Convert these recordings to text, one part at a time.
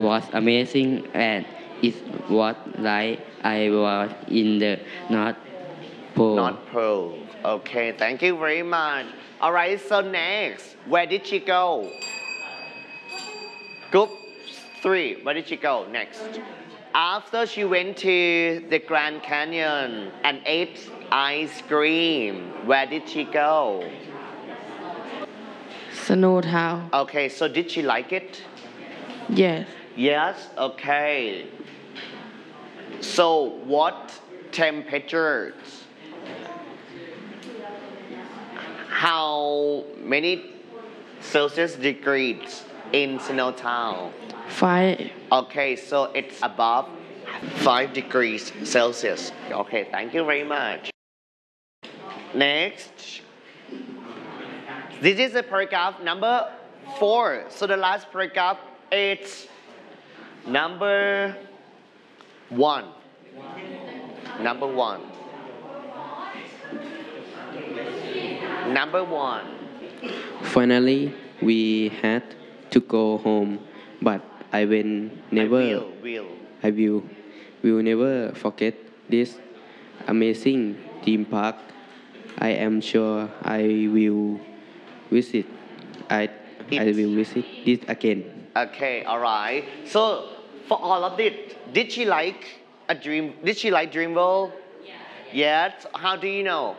was amazing and it was like I was in the North Pole. Not Pearl. Okay, thank you very much. Alright, so next, where did she go? Group 3, where did she go next? After she went to the Grand Canyon and ate ice cream, where did she go? Snow Town. Okay, so did she like it? Yes. Yes, okay. So what temperatures? How many Celsius degrees in Snowtown? 5. Okay, so it's above 5 degrees Celsius. Okay, thank you very much. Next. This is the paragraph number 4. So the last paragraph is number 1. Number 1. Number 1. Finally, we had to go home, but I will never. I will never forget this amazing theme park. I am sure I will visit. I will visit this again. Okay, alright. So for all of it, did she like a dream? Did she like Dreamworld? Yes. How do you know?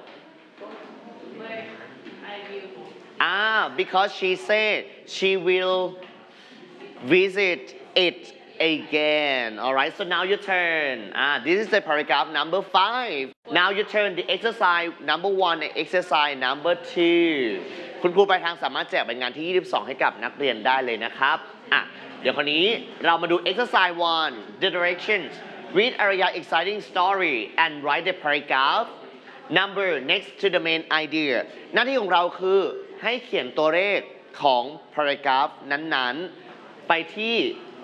Because she said she will visit it again. Alright, so now your turn. This is the paragraph number 5. Now your turn, the exercise number 1 and exercise number 2. คุณครูปลายทางสามารถแจกใบงานที่ 22 ให้กับนักเรียนได้เลยนะครับ เดี๋ยวคราวนี้เรามาดู exercise 1 the directions read area exciting story and write the paragraph number next to the main idea หน้าที่ของเราคือให้เขียนตัวเลขของ paragraph นั้นๆไปที่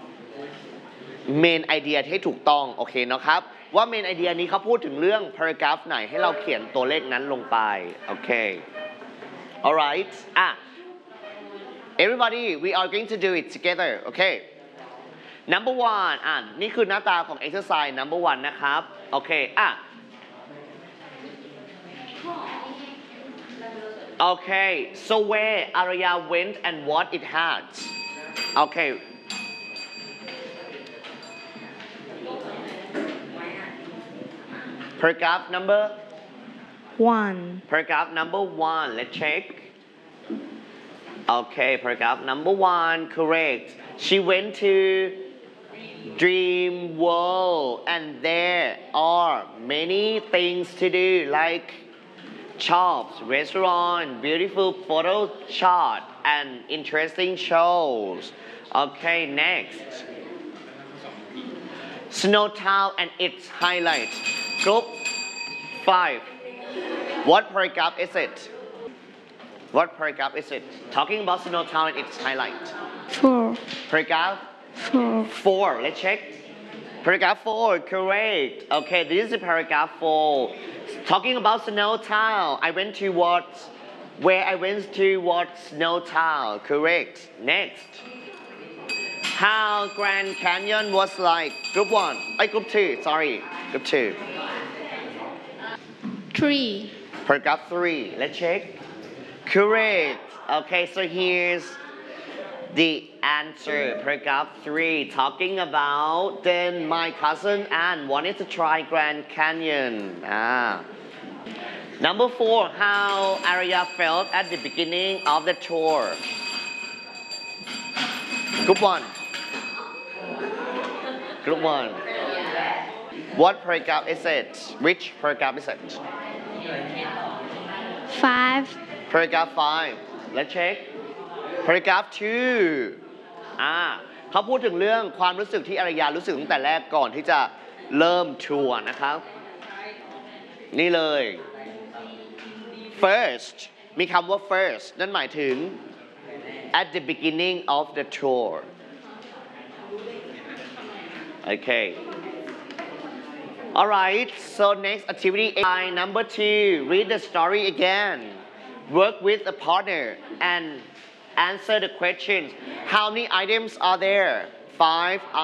main idea ที่ถูกต้องโอเคนะครับว่า main idea นี้เขาพูดถึงเรื่อง paragraph ไหนให้เราเขียนตัวเลขนั้นลงไปโอเค alright everybody we are going to do it together okay number 1นี่คือหน้าตาของ exercise number 1นะครับโอเคOkay, so where Arya went and what it had. Okay. Paragraph number 1. Paragraph number 1. Let's check. Okay, paragraph number 1. Correct. She went to Dream World and there are many things to do like shops, restaurant, beautiful photo shot, and interesting shows. Okay, next. Snowtown and its highlights. Group 5. What paragraph is it? What paragraph is it? Talking about Snowtown and its highlights. 4. Paragraph 4. 4. Let's check. Paragraph 4. Correct. Okay, this is paragraph 4. Talking about Snowtown, I went to where I went to Snowtown. Correct. Next. How Grand Canyon was like. Group 1. Group 2. Sorry. Group 2. 3. Paragraph 3. Let's check. Correct. Okay, so here's the answer. Paragraph 3. Talking about then my cousin Anne wanted to try Grand Canyon. Number 4. How Arya felt at the beginning of the tour. Group 1. Group 1. What paragraph is it? Which paragraph is it? 5. Paragraph 5. Let's check. Paragraph 2. เขาพูดถึงเรื่องความรู้สึกที่อารยารู้สึกตั้งแต่แรกก่อนที่จะเริ่มทัวร์นะครับนี่เลย first มีคำว่า first นั่นหมายถึง at the beginning of the tour okay alright so next activity number 2 read the story again work with a partner and answer the questions how many items are there 5